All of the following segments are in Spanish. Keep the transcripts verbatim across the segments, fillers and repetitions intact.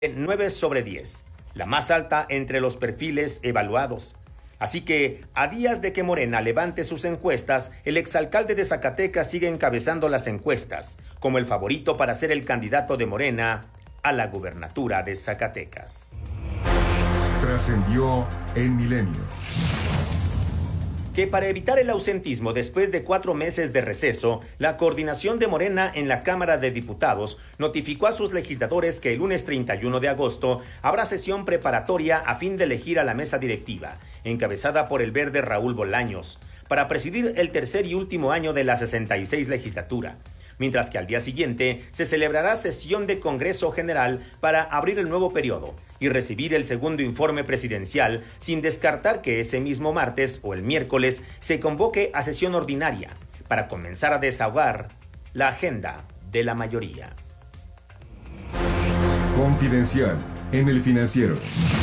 nueve sobre diez, la más alta entre los perfiles evaluados. Así que, a días de que Morena levante sus encuestas, el exalcalde de Zacatecas sigue encabezando las encuestas, como el favorito para ser el candidato de Morena a la gubernatura de Zacatecas. Trascendió en Milenio Que para evitar el ausentismo después de cuatro meses de receso, la coordinación de Morena en la Cámara de Diputados notificó a sus legisladores que el lunes treinta y uno de agosto habrá sesión preparatoria a fin de elegir a la mesa directiva, encabezada por el verde Raúl Bolaños, para presidir el tercer y último año de la sesenta y seis legislatura. Mientras que al día siguiente se celebrará sesión de Congreso General para abrir el nuevo periodo y recibir el segundo informe presidencial, sin descartar que ese mismo martes o el miércoles se convoque a sesión ordinaria para comenzar a desahogar la agenda de la mayoría. Confidencial en El Financiero.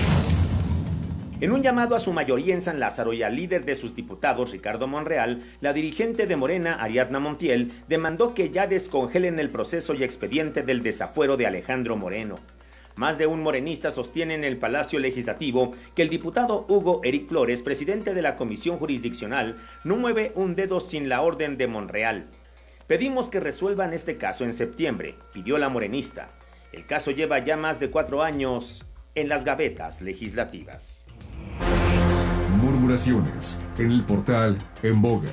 En un llamado a su mayoría en San Lázaro y al líder de sus diputados, Ricardo Monreal, la dirigente de Morena, Ariadna Montiel, demandó que ya descongelen el proceso y expediente del desafuero de Alejandro Moreno. Más de un morenista sostiene en el Palacio Legislativo que el diputado Hugo Eric Flores, presidente de la Comisión Jurisdiccional, no mueve un dedo sin la orden de Monreal. Pedimos que resuelvan este caso en septiembre, pidió la morenista. El caso lleva ya más de cuatro años en las gavetas legislativas. Murmuraciones en el portal En Boga.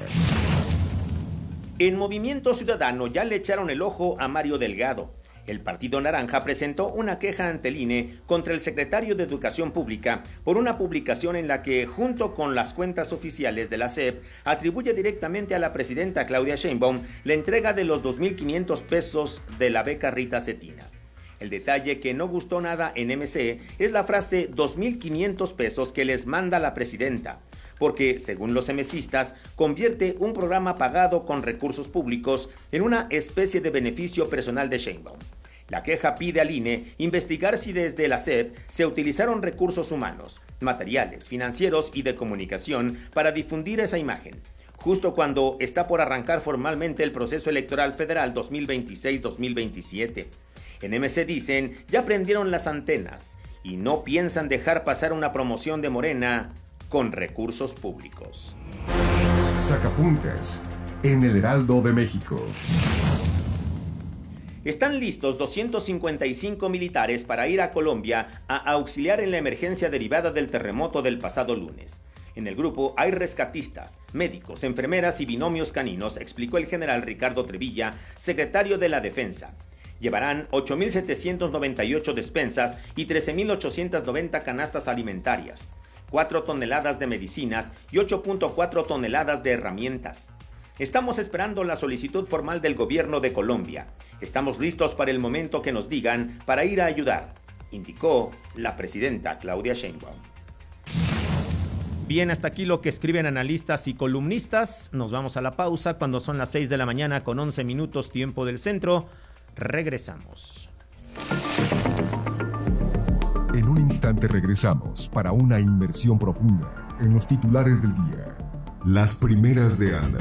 En Movimiento Ciudadano ya le echaron el ojo a Mario Delgado. El Partido Naranja presentó una queja ante el I N E contra el secretario de Educación Pública por una publicación en la que, junto con las cuentas oficiales de la S E P, atribuye directamente a la presidenta Claudia Sheinbaum la entrega de los dos mil quinientos pesos de la beca Rita Cetina. El detalle que no gustó nada en M C es la frase dos mil quinientos pesos que les manda la presidenta, porque, según los emesistas, convierte un programa pagado con recursos públicos en una especie de beneficio personal de Sheinbaum. La queja pide al I N E investigar si desde la S E P se utilizaron recursos humanos, materiales, financieros y de comunicación para difundir esa imagen, justo cuando está por arrancar formalmente el proceso electoral federal dos mil veintiséis dos mil veintisiete. En M C dicen, ya prendieron las antenas y no piensan dejar pasar una promoción de Morena con recursos públicos. Sacapuntas en El Heraldo de México. Están listos doscientos cincuenta y cinco militares para ir a Colombia a auxiliar en la emergencia derivada del terremoto del pasado lunes. En el grupo hay rescatistas, médicos, enfermeras y binomios caninos, explicó el general Ricardo Trevilla, secretario de la Defensa. Llevarán ocho mil setecientas noventa y ocho despensas y trece mil ochocientas noventa canastas alimentarias, cuatro toneladas de medicinas y ocho punto cuatro toneladas de herramientas. Estamos esperando la solicitud formal del gobierno de Colombia. Estamos listos para el momento que nos digan para ir a ayudar, indicó la presidenta Claudia Sheinbaum. Bien, hasta aquí lo que escriben analistas y columnistas. Nos vamos a la pausa cuando son las seis de la mañana con once minutos tiempo del centro. Regresamos. En un instante regresamos para una inmersión profunda en los titulares del día. Las primeras de Ana.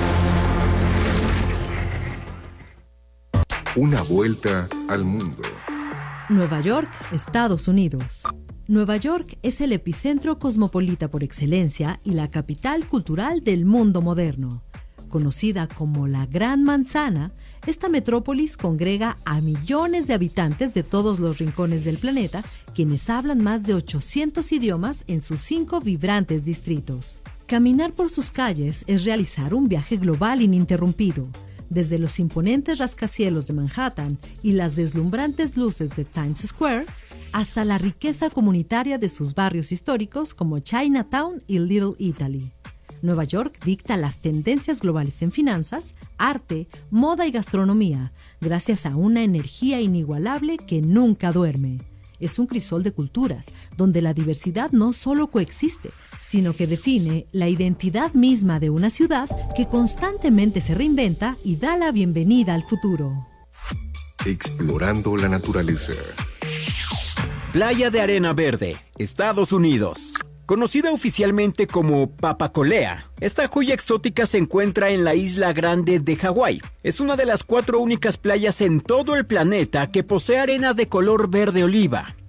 Una vuelta al mundo. Nueva York, Estados Unidos. Nueva York es el epicentro cosmopolita por excelencia y la capital cultural del mundo moderno. Conocida como la Gran Manzana, esta metrópolis congrega a millones de habitantes de todos los rincones del planeta, quienes hablan más de ochocientos idiomas en sus cinco vibrantes distritos. Caminar por sus calles es realizar un viaje global ininterrumpido, desde los imponentes rascacielos de Manhattan y las deslumbrantes luces de Times Square, hasta la riqueza comunitaria de sus barrios históricos como Chinatown y Little Italy. Nueva York dicta las tendencias globales en finanzas, arte, moda y gastronomía, gracias a una energía inigualable que nunca duerme. Es un crisol de culturas, donde la diversidad no solo coexiste, sino que define la identidad misma de una ciudad que constantemente se reinventa y da la bienvenida al futuro. Explorando la naturaleza. Playa de Arena Verde, Estados Unidos. Conocida oficialmente como Papakolea, esta joya exótica se encuentra en la Isla Grande de Hawái. Es una de las cuatro únicas playas en todo el planeta que posee arena de color verde oliva.